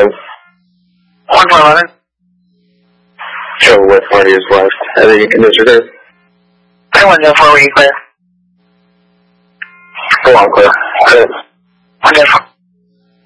1.11. 1.11. Show with 4 years left. And then you can disregard. 1.4, were you clear? Go on, clear. Good. 1.4.